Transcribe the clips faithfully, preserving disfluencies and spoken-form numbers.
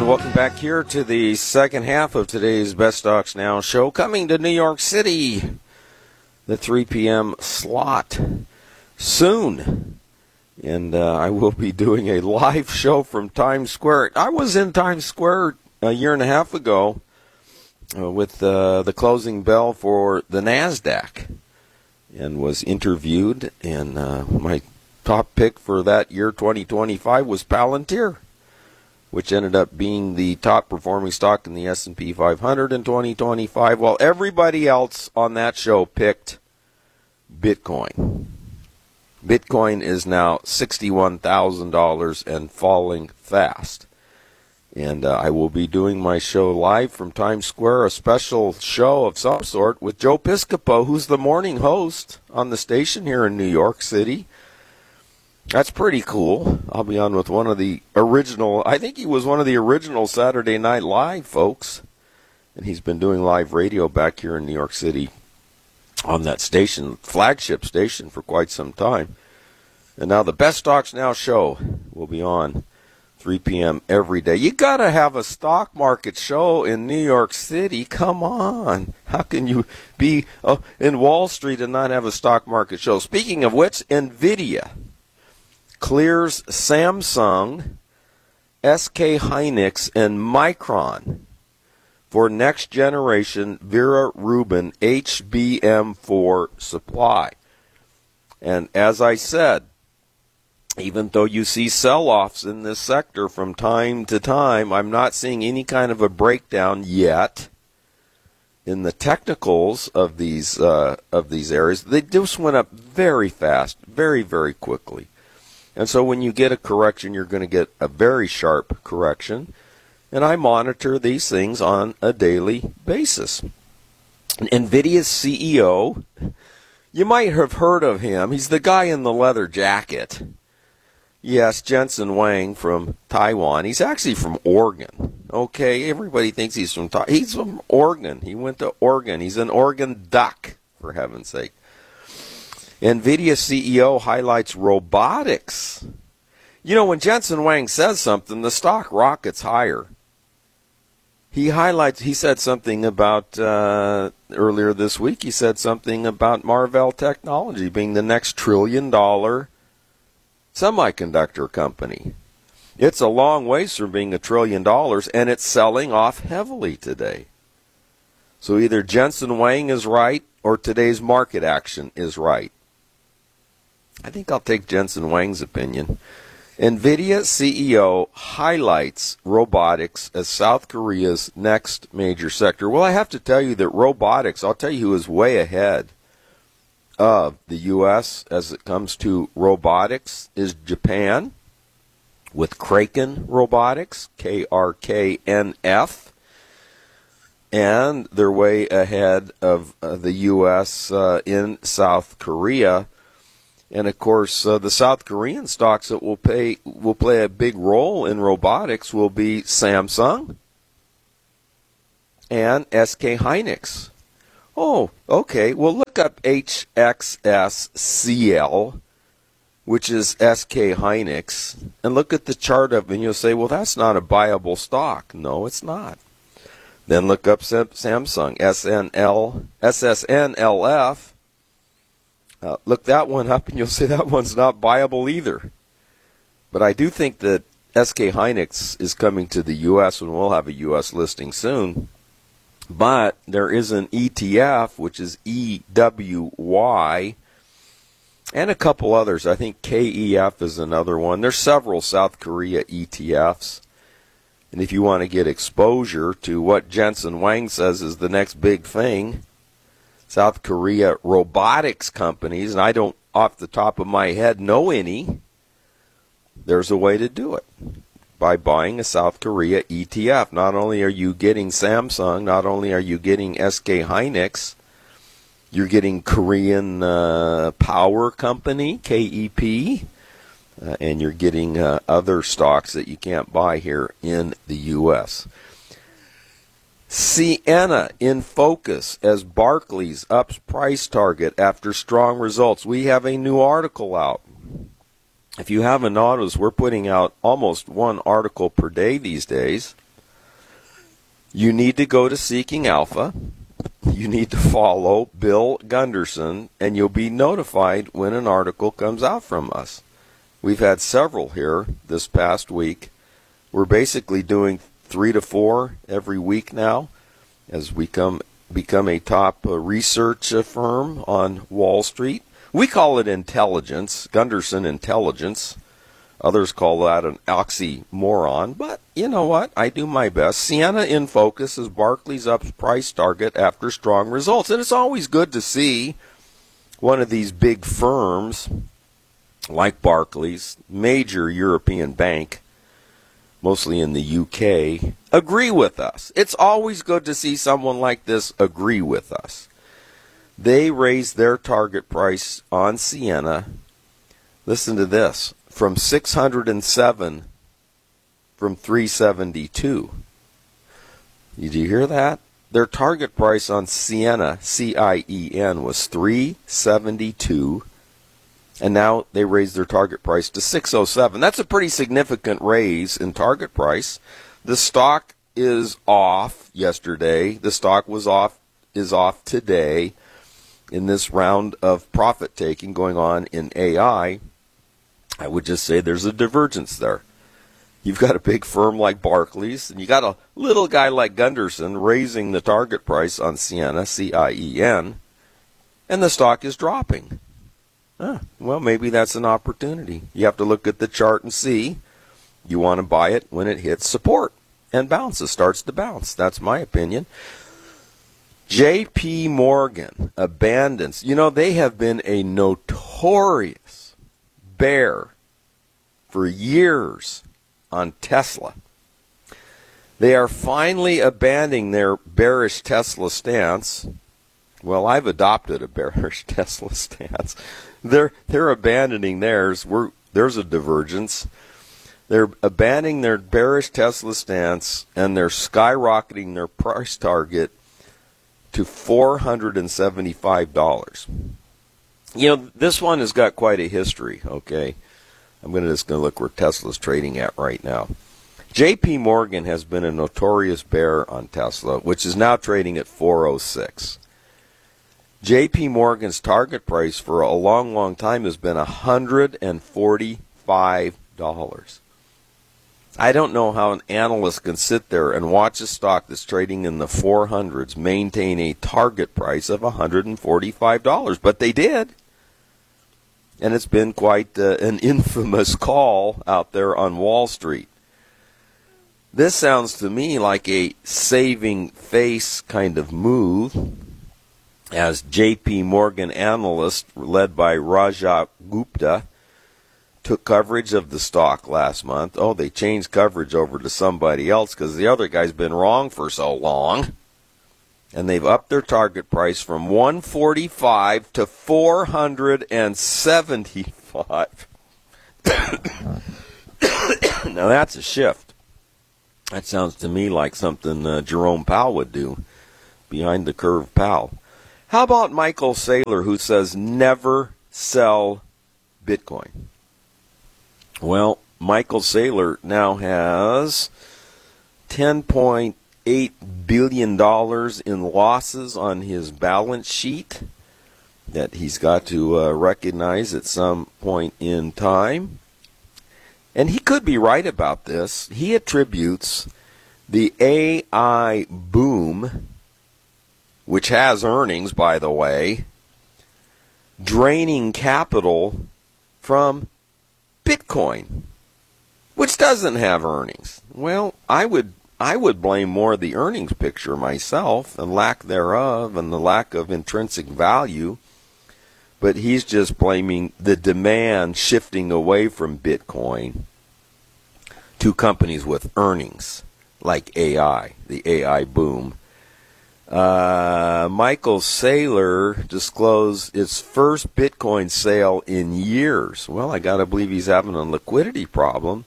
welcome back here to the second half of today's Best Stocks Now show, coming to New York City, the three p.m. slot soon. And uh, I will be doing a live show from Times Square. I was in Times Square a year and a half ago uh, with uh, the closing bell for the NASDAQ and was interviewed. And uh, my top pick for that year, twenty twenty-five, was Palantir, which ended up being the top performing stock in the S and P five hundred in twenty twenty-five, while everybody else on that show picked Bitcoin. Bitcoin is now sixty-one thousand dollars and falling fast. And uh, I will be doing my show live from Times Square, a special show of some sort with Joe Piscopo, who's the morning host on the station here in New York City. That's pretty cool. I'll be on with one of the original, I think he was one of the original Saturday Night Live folks. And he's been doing live radio back here in New York City on that station, flagship station, for quite some time. And now the Best Stocks Now show will be on three p.m. every day. You got to have a stock market show in New York City. Come on. How can you be oh, in Wall Street and not have a stock market show? Speaking of which, NVIDIA clears Samsung, S K Hynix, and Micron for next generation Vera Rubin H B M four supply. And as I said, even though you see sell-offs in this sector from time to time, I'm not seeing any kind of a breakdown yet in the technicals of these uh, of these areas. They just went up very fast, very, very quickly. And so when you get a correction, you're going to get a very sharp correction. And I monitor these things on a daily basis. NVIDIA's C E O, you might have heard of him. He's the guy in the leather jacket. Yes, Jensen Huang from Taiwan. He's actually from Oregon. Okay, everybody thinks he's from Taiwan. He's from Oregon. He went to Oregon. He's an Oregon duck, for heaven's sake. NVIDIA C E O highlights robotics. You know, when Jensen Huang says something, the stock rockets higher. He highlights, he said something about, uh, earlier this week, he said something about Marvell Technology being the next trillion dollar semiconductor company. It's a long ways from being a trillion dollars, and it's selling off heavily today. So either Jensen Huang is right or today's market action is right. I think I'll take Jensen Huang's opinion. NVIDIA C E O highlights robotics as South Korea's next major sector. Well, I have to tell you that robotics, I'll tell you who is way ahead of the U S as it comes to robotics is Japan with Kraken Robotics, K R K N F. And they're way ahead of uh, the U S uh, in South Korea. And, of course, uh, the South Korean stocks that will pay will play a big role in robotics will be Samsung and S K Hynix. Oh, okay. Well, look up H X S C L, which is S K Hynix, and look at the chart of it, and you'll say, well, that's not a buyable stock. No, it's not. Then look up Samsung, S N L, S S N L F. Uh, look that one up, and you'll say that one's not buyable either. But I do think that S K Hynix is coming to the U S, and we'll have a U S listing soon. But there is an E T F, which is E W Y, and a couple others. I think K E F is another one. There's several South Korea E T Fs. And if you want to get exposure to what Jensen Huang says is the next big thing, South Korea robotics companies, and I don't off the top of my head know any, there's a way to do it by buying a South Korea E T F. Not only are you getting Samsung, not only are you getting S K Hynix, you're getting Korean uh, Power Company, K E P, uh, and you're getting uh, other stocks that you can't buy here in the U S Ciena in focus as Barclays ups price target after strong results. We have a new article out. If you haven't noticed, we're putting out almost one article per day these days. You need to go to Seeking Alpha. You need to follow Bill Gunderson, and you'll be notified when an article comes out from us. We've had several here this past week. We're basically doing three to four every week now as we come become a top uh, research uh, firm on Wall Street. We call it intelligence, Gunderson Intelligence. Others call that an oxymoron, but you know what? I do my best. Sienna in focus is Barclays' up price target after strong results. And it's always good to see one of these big firms like Barclays, major European bank, mostly in the U K, agree with us. It's always good to see someone like this agree with us. They raised their target price on Sienna, listen to this, from six hundred seven from three seventy-two. Did you hear that? Their target price on Sienna, C I E N, was three seventy-two, and now they raised their target price to six oh seven. That's a pretty significant raise in target price. The stock is off yesterday. The stock was off, is off today in this round of profit taking going on in A I. I would just say there's a divergence there. You've got a big firm like Barclays, and you got a little guy like Gunderson raising the target price on Sienna, C I E N, and the stock is dropping. Huh, well, maybe that's an opportunity. You have to look at the chart and see. You want to buy it when it hits support and bounces, starts to bounce. That's my opinion. J P Morgan abandons. You know, they have been a notorious bear for years on Tesla. They are finally abandoning their bearish Tesla stance. Well, I've adopted a bearish Tesla stance. They're they're abandoning theirs. We're, there's a divergence. They're abandoning their bearish Tesla stance, and they're skyrocketing their price target to four hundred seventy-five dollars. You know, this one has got quite a history, okay? I'm gonna just going to look where Tesla's trading at right now. J P Morgan has been a notorious bear on Tesla, which is now trading at four oh six. J P Morgan's target price for a long, long time has been one hundred forty-five dollars. I don't know how an analyst can sit there and watch a stock that's trading in the four hundreds maintain a target price of one hundred forty-five dollars, but they did. And it's been quite uh, an infamous call out there on Wall Street. This sounds to me like a saving face kind of move, as J P Morgan analysts led by Rajat Gupta took coverage of the stock last month. Oh, they changed coverage over to somebody else because the other guy's been wrong for so long. And they've upped their target price from one forty-five to four seventy-five. Now that's a shift. That sounds to me like something uh, Jerome Powell would do. Behind the curve Powell. How about Michael Saylor, who says never sell Bitcoin? Well, Michael Saylor now has ten point eight billion dollars in losses on his balance sheet that he's got to uh, recognize at some point in time. And he could be right about this. He attributes the A I boom, which has earnings, by the way, draining capital from Bitcoin, which doesn't have earnings. Well, I would I would blame more the earnings picture myself and lack thereof and the lack of intrinsic value. But he's just blaming the demand shifting away from Bitcoin to companies with earnings like A I, the A I boom. Uh, Michael Saylor disclosed its first Bitcoin sale in years. Well, I got to believe he's having a liquidity problem.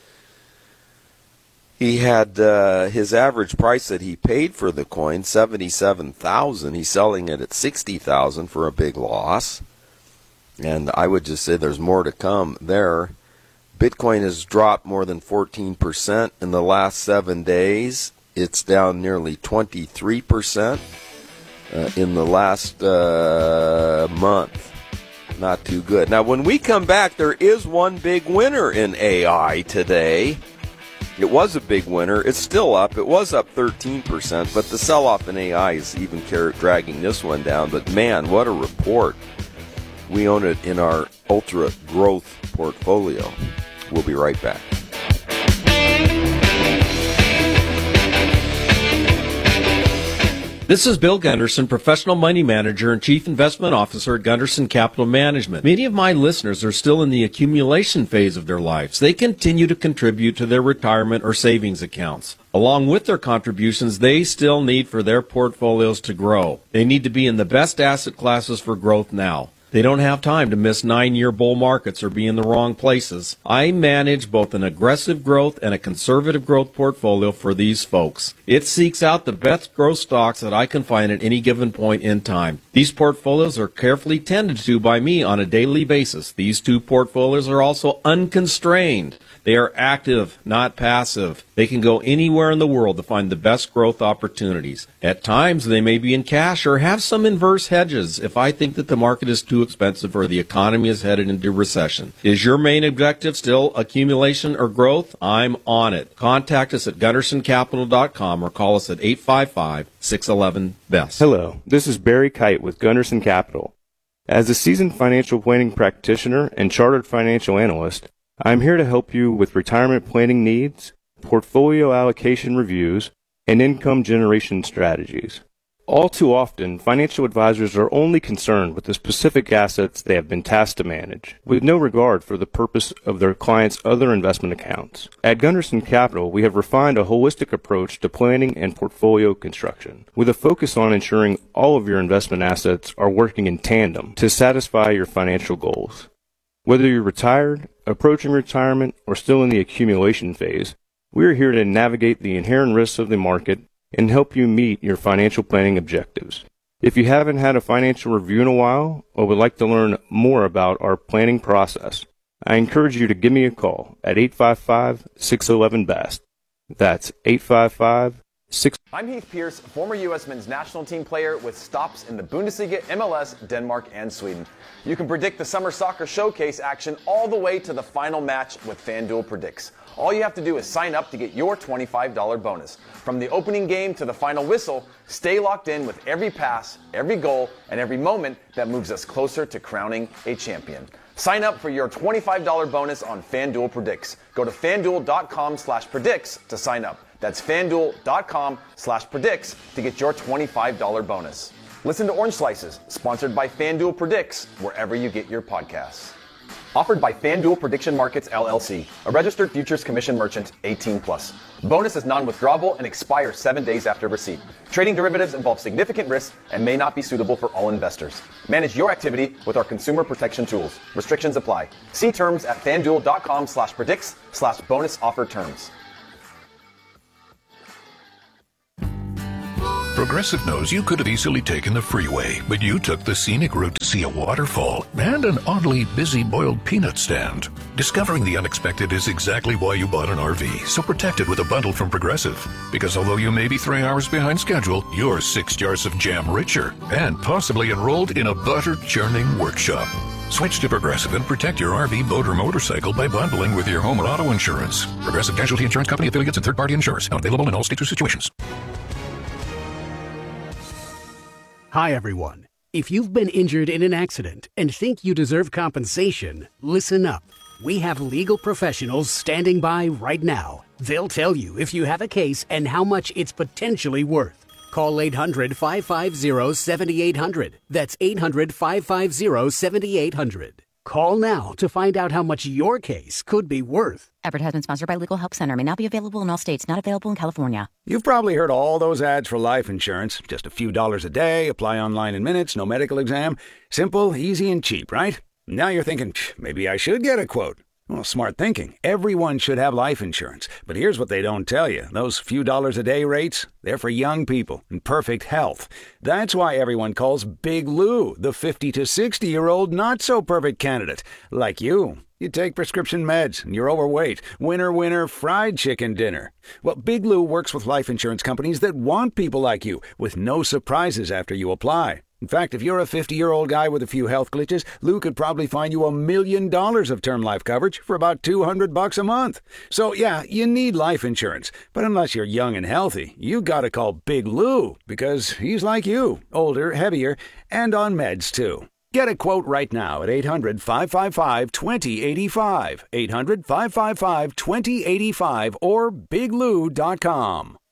He had uh, his average price that he paid for the coin, seventy-seven thousand dollars. He's selling it at sixty thousand dollars for a big loss. And I would just say there's more to come there. Bitcoin has dropped more than fourteen percent in the last seven days. It's down nearly twenty-three percent uh, in the last uh, month. Not too good. Now, when we come back, there is one big winner in A I today. It was a big winner. It's still up. It was up thirteen percent, but the sell-off in A I is even dragging this one down. But, man, what a report. We own it in our ultra growth portfolio. We'll be right back. This is Bill Gunderson, professional money manager and chief investment officer at Gunderson Capital Management. Many of my listeners are still in the accumulation phase of their lives. They continue to contribute to their retirement or savings accounts. Along with their contributions, they still need for their portfolios to grow. They need to be in the best asset classes for growth now. They don't have time to miss nine-year bull markets or be in the wrong places. I manage both an aggressive growth and a conservative growth portfolio for these folks. It seeks out the best growth stocks that I can find at any given point in time. These portfolios are carefully tended to by me on a daily basis. These two portfolios are also unconstrained. They are active, not passive. They can go anywhere in the world to find the best growth opportunities. At times, they may be in cash or have some inverse hedges if I think that the market is too expensive or the economy is headed into recession. Is your main objective still accumulation or growth? I'm on it. Contact us at gunderson capital dot com or call us at eight five five, six one one, B E S T. Hello, this is Barry Kite with Gunderson Capital. As a seasoned financial planning practitioner and chartered financial analyst, I'm here to help you with retirement planning needs, portfolio allocation reviews, and income generation strategies. All too often, financial advisors are only concerned with the specific assets they have been tasked to manage, with no regard for the purpose of their clients' other investment accounts. At Gunderson Capital, we have refined a holistic approach to planning and portfolio construction, with a focus on ensuring all of your investment assets are working in tandem to satisfy your financial goals. Whether you're retired, approaching retirement, or still in the accumulation phase, we are here to navigate the inherent risks of the market and help you meet your financial planning objectives. If you haven't had a financial review in a while or would like to learn more about our planning process, I encourage you to give me a call at eight five five, six one one, B E S T. That's eight five five, six I'm Heath Pierce, former U S men's national team player with stops in the Bundesliga, M L S, Denmark, and Sweden. You can predict the Summer Soccer Showcase action all the way to the final match with FanDuel Predicts. All you have to do is sign up to get your twenty-five dollars bonus. From the opening game to the final whistle, stay locked in with every pass, every goal, and every moment that moves us closer to crowning a champion. Sign up for your twenty-five dollars bonus on FanDuel Predicts. Go to fanduel.com slash predicts to sign up. That's fanduel.com slash predicts to get your twenty-five dollars bonus. Listen to Orange Slices, sponsored by FanDuel Predicts, wherever you get your podcasts. Offered by FanDuel Prediction Markets, L L C, a registered futures commission merchant, eighteen plus. Bonus is non-withdrawable and expires seven days after receipt. Trading derivatives involves significant risk and may not be suitable for all investors. Manage your activity with our consumer protection tools. Restrictions apply. See terms at fanduel.com slash predicts slash bonus offer terms. Progressive knows you could have easily taken the freeway, but you took the scenic route to see a waterfall and an oddly busy boiled peanut stand. Discovering the unexpected is exactly why you bought an R V, so protect it with a bundle from Progressive. Because although you may be three hours behind schedule, you're six jars of jam richer and possibly enrolled in a butter-churning workshop. Switch to Progressive and protect your R V, boat, or motorcycle by bundling with your home and auto insurance. Progressive Casualty Insurance Company affiliates and third-party insurers. Not available in all states or situations. Hi, everyone. If you've been injured in an accident and think you deserve compensation, listen up. We have legal professionals standing by right now. They'll tell you if you have a case and how much it's potentially worth. Call eight hundred, five five zero, seven eight zero zero. That's eight hundred, five five zero, seven eight zero zero. Call now to find out how much your case could be worth. Advertisement sponsored by Legal Help Center. May not be available in all states. Not available in California. You've probably heard all those ads for life insurance. Just a few dollars a day, apply online in minutes, no medical exam. Simple, easy, and cheap, right? Now you're thinking, maybe I should get a quote. Well, smart thinking. Everyone should have life insurance. But here's what they don't tell you. Those few dollars a day rates, they're for young people in perfect health. That's why everyone calls Big Lou the fifty to sixty-year-old not-so-perfect candidate, like you. You take prescription meds and you're overweight. Winner, winner, fried chicken dinner. Well, Big Lou works with life insurance companies that want people like you, with no surprises after you apply. In fact, if you're a fifty-year-old guy with a few health glitches, Lou could probably find you a million dollars of term life coverage for about two hundred bucks a month. So yeah, you need life insurance. But unless you're young and healthy, you gotta call Big Lou, because he's like you, older, heavier, and on meds too. Get a quote right now at eight hundred, five five five, two zero eight five, eight hundred, five five five, two zero eight five, or big lou dot com.